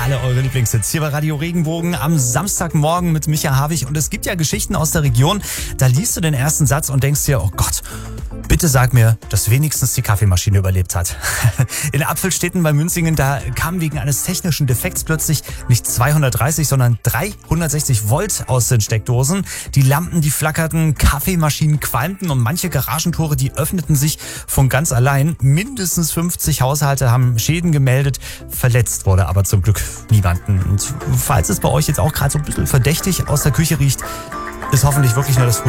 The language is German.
alle eure Lieblingshits hier bei Radio Regenbogen am Samstagmorgen mit Micha Havig. Und es gibt ja Geschichten aus der Region, da liest du den ersten Satz und denkst dir, oh Gott, bitte sag mir, dass wenigstens die Kaffeemaschine überlebt hat. In Apfelstädten bei Münzingen, da kamen wegen eines technischen Defekts plötzlich nicht 230, sondern 360 Volt aus den Steckdosen. Die Lampen, die flackerten, Kaffeemaschinen qualmten und manche Garagentore, die öffneten sich von ganz allein. Mindestens 50 Haushalte haben Schäden gemeldet. Verletzt wurde aber zum Glück niemanden. Und falls es bei euch jetzt auch gerade so ein bisschen verdächtig aus der Küche riecht, ist hoffentlich wirklich nur das